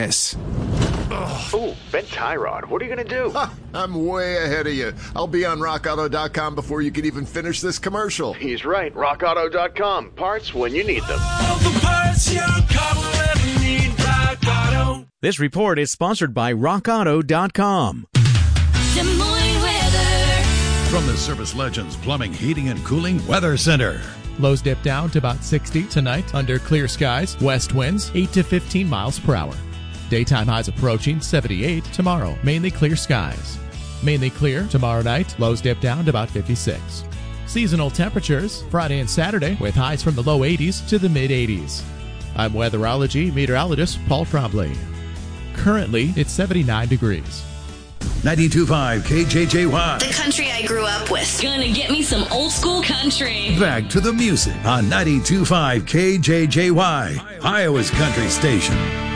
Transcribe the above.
darkness. Ooh, bent tie rod. What are you going to do? Ha, I'm way ahead of you. I'll be on rockauto.com before you can even finish this commercial. He's right. rockauto.com. Parts when you need them. All the parts your car will ever need. Rock Auto. This report is sponsored by rockauto.com. Des Moines weather. From the Service Legends Plumbing, Heating, and Cooling Weather Center. Lows dip down to about 60 tonight under clear skies. West winds 8 to 15 miles per hour. Daytime highs approaching 78 tomorrow. Mainly clear skies. Mainly clear tomorrow night. Lows dip down to about 56. Seasonal temperatures Friday and Saturday with highs from the low 80s to the mid 80s. I'm weatherology meteorologist Paul Trombley. Currently, it's 79 degrees. 92.5 KJJY. The country I grew up with. Gonna get me some old school country. Back to the music on 92.5 KJJY, Iowa's country station.